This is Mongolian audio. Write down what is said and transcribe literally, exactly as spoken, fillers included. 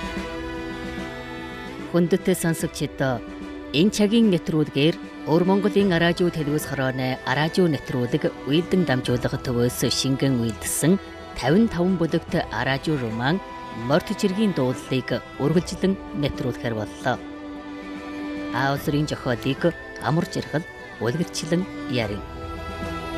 Хүндэт сонсогчид энэ цагийн нэвтрүүлгээр Өр Монголын радио телевиз хорооны радио нэвтрүүлэг Уйлдэн дамжуулга төвөөс шингэн үйлдсэн тавин таван бүлэгт радио роман Морт жиргийн дуулалыг үргэлжлэн нэвтрүүлэхээр боллоо. Аавсрын зохиолыг амар жаргал үлгэрчлэн ярив.